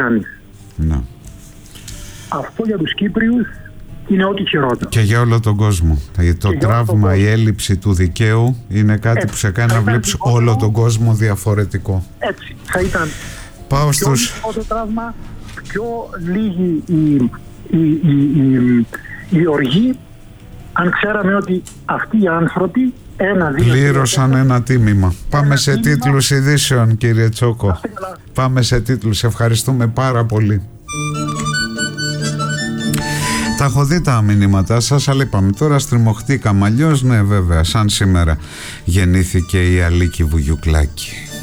κανείς. Ναι. Αυτό για τους Κύπριους είναι ό,τι χειρότερο. Και για όλο τον κόσμο. Το τραύμα, η έλλειψη του δικαίου είναι κάτι που σε κάνει να βλέπεις όλο τον κόσμο διαφορετικό. Έτσι. Θα ήταν Πάω πιο λίγο το τραύμα, πιο λίγη η οργή, αν ξέραμε ότι αυτοί οι άνθρωποι πλήρωσαν ένα τίμημα. Πάμε σε τίτλους ειδήσεων, κύριε Τσόκο. Πάμε σε τίτλους. Ευχαριστούμε πάρα πολύ. Τα έχω δει τα μηνύματά σας, αλλά είπαμε τώρα στριμωχτήκαμε. Αλλιώς, ναι, βέβαια, σαν σήμερα γεννήθηκε η Αλίκη Βουγιουκλάκη.